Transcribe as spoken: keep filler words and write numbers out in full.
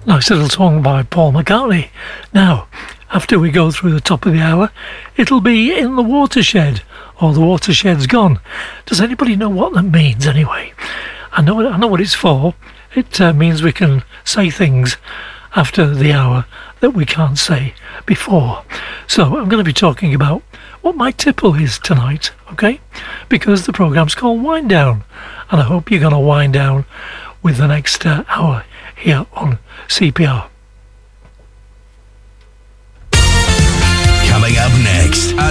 Nice little song by Paul McCartney. Now, after we go through the top of the hour, it'll be In the Watershed, or The Watershed's Gone. Does anybody know what that means anyway? I know, I know what it's for. It uh, means we can say things after the hour that we can't say before. So I'm going to be talking about what my tipple is tonight, okay? Because the programme's called Wind Down, and I hope you're going to wind down with the next uh, hour here on C P R. Coming up next,